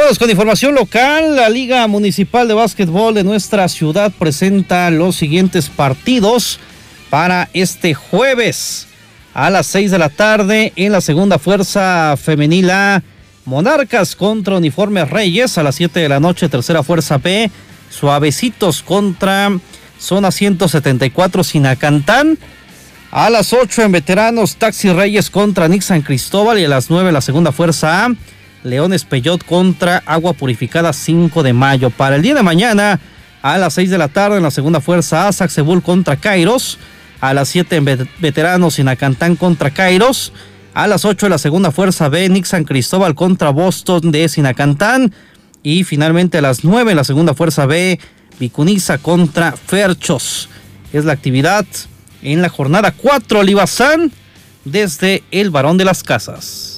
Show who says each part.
Speaker 1: Vamos con información local. La Liga Municipal de Básquetbol de nuestra ciudad presenta los siguientes partidos para este jueves a las 6 de la tarde. En la segunda fuerza femenil A, Monarcas contra Uniformes Reyes. A las 7 de la noche, tercera fuerza B, Suavecitos contra Zona 174 Sinacantán. A las 8 en veteranos, Taxi Reyes contra Nix San Cristóbal. Y a las 9 la segunda fuerza A, Leones Peyot contra Agua Purificada 5 de mayo. Para el día de mañana, a las 6 de la tarde en la segunda fuerza A, Saxebul contra Kairos. A las 7 en veteranos, Sinacantán contra Kairos. A las 8 en la segunda fuerza B, Nix San Cristóbal contra Boston de Sinacantán. Y finalmente a las 9 en la segunda fuerza B, Vicuniza contra Ferchos. Es la actividad en la jornada 4, Libazán, desde el Barón de las Casas.